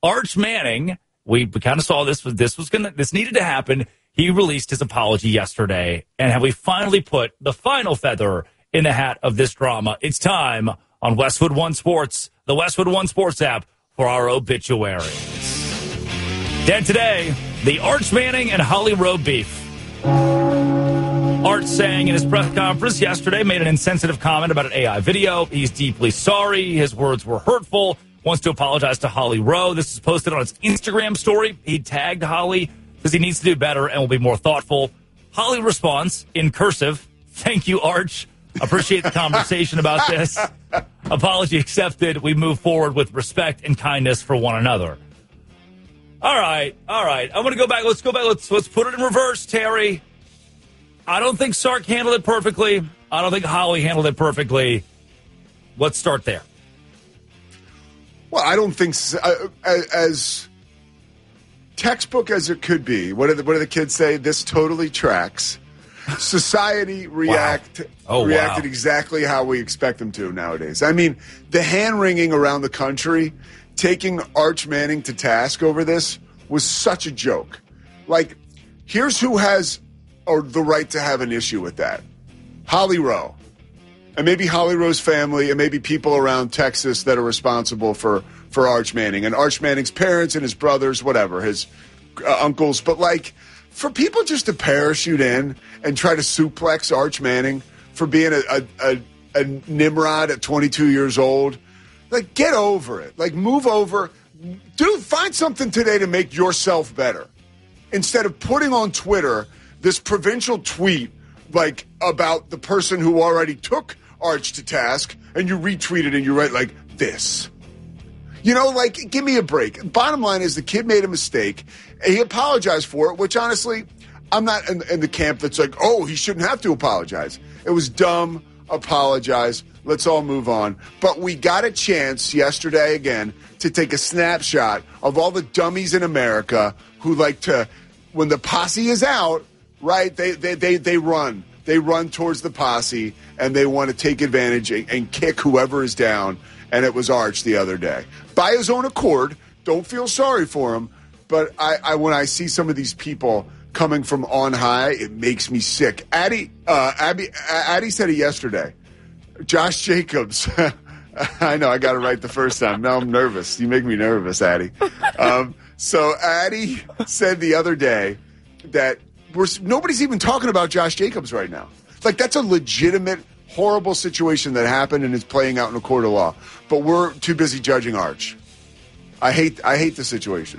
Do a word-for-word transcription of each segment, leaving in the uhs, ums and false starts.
Arch Manning, we, we kind of saw this, this was gonna, this needed to happen. He released his apology yesterday, and have we finally put the final feather in the hat of this drama? It's time on Westwood One Sports, the Westwood One Sports app, for our obituaries. Dead today, the Arch Manning and Holly Rowe beef. Arch saying in his press conference yesterday, made an insensitive comment about an A I video. He's deeply sorry. His words were hurtful. Wants to apologize to Holly Rowe. This is posted on his Instagram story. He tagged Holly because he needs to do better and will be more thoughtful. Holly responds in cursive, "Thank you, Arch. Appreciate the conversation about this. Apology accepted. We move forward with respect and kindness for one another." All right, all right. I'm going to go back. Let's go back. Let's let's put it in reverse, Terry. I don't think Sark handled it perfectly. I don't think Holly handled it perfectly. Let's start there. Well, I don't think uh, as textbook as it could be. What do the, what do the kids say? This totally tracks. Society react wow. oh, reacted wow. exactly how we expect them to nowadays. I mean, the hand-wringing around the country, taking Arch Manning to task over this was such a joke. Like, here's who has or the right to have an issue with that. Holly Rowe. And maybe Holly Rowe's family and maybe people around Texas that are responsible for, for Arch Manning. And Arch Manning's parents and his brothers, whatever, his uh, uncles. But, like, for people just to parachute in and try to suplex Arch Manning for being a, a, a, a Nimrod at twenty-two years old, like, get over it. Like, move over. Do find something today to make yourself better. Instead of putting on Twitter this provincial tweet, like, about the person who already took Arch to task, and you retweeted and you write, like, this. You know, like, give me a break. Bottom line is the kid made a mistake. He apologized for it, which, honestly, I'm not in, in the camp that's like, oh, he shouldn't have to apologize. It was dumb. Apologize. Let's all move on. But we got a chance yesterday, again, to take a snapshot of all the dummies in America who like to, when the posse is out, right, they they they, they run. They run towards the posse, and they want to take advantage and, and kick whoever is down. And it was Arch the other day. By his own accord, don't feel sorry for him. But I, I when I see some of these people coming from on high, it makes me sick. Addie, uh, Abby, Addie said it yesterday. Josh Jacobs. I know, I got it right the first time. Now I'm nervous. You make me nervous, Addie. Um, so Addie said the other day that we're, nobody's even talking about Josh Jacobs right now. Like, that's a legitimate, horrible situation that happened and is playing out in a court of law. But we're too busy judging Arch. I hate, I hate the situation.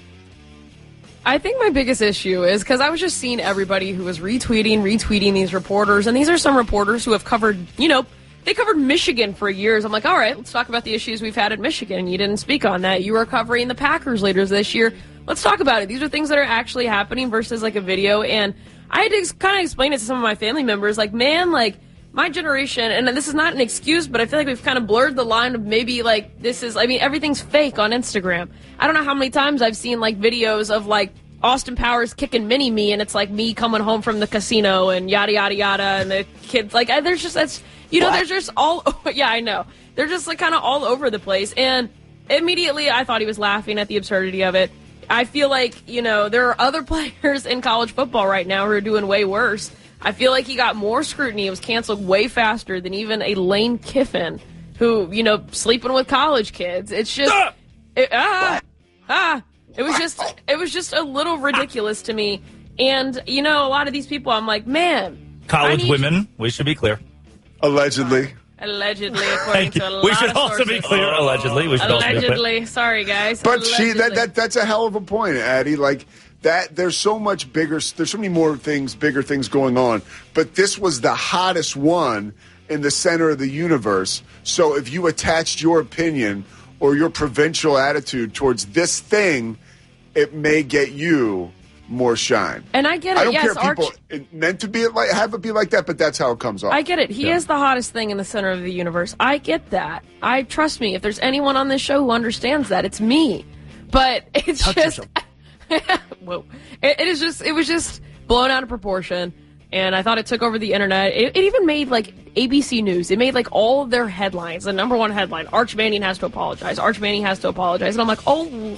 I think my biggest issue is because I was just seeing everybody who was retweeting, retweeting these reporters, and these are some reporters who have covered, you know, they covered Michigan for years. I'm like, all right, let's talk about the issues we've had at Michigan. You didn't speak on that. You were covering the Packers later this year. Let's talk about it. These are things that are actually happening versus like a video. And I had to kind of explain it to some of my family members. Like, man, like my generation, and this is not an excuse, but I feel like we've kind of blurred the line of maybe like this is, I mean, everything's fake on Instagram. I don't know how many times I've seen like videos of like Austin Powers kicking Mini-Me, and it's like me coming home from the casino and yada, yada, yada, and the kids, like, there's just, that's, you know, what? There's just all, yeah, I know. They're just, like, kind of all over the place, and immediately I thought he was laughing at the absurdity of it. I feel like, you know, there are other players in college football right now who are doing way worse. I feel like he got more scrutiny. It was canceled way faster than even a Lane Kiffin, who, you know, sleeping with college kids. It's just, ah, it, ah, ah. It was just it was just a little ridiculous to me. And, you know, a lot of these people, I'm like, man. College women, you- we should be clear. Allegedly. Allegedly, according to a lot We should of also sources. be clear. Allegedly. We should Allegedly. Also be Sorry, guys. But Allegedly. she that, that that's a hell of a point, Addie. Like, that there's so much bigger, there's so many more things, bigger things going on. But this was the hottest one in the center of the universe. So if you attached your opinion or your provincial attitude towards this thing, it may get you more shine. And I get it. I don't yes, care if people Arch- it meant to be like have it be like that, but that's how it comes off. I get it. He yeah. is the hottest thing in the center of the universe. I get that. I trust me. If there's anyone on this show who understands that, it's me. But it's Touch just whoa. It, it is just it was just blown out of proportion. And I thought it took over the internet. It, it even made, like, A B C News. It made, like, all of their headlines. The number one headline, Arch Manning has to apologize. Arch Manning has to apologize. And I'm like, oh,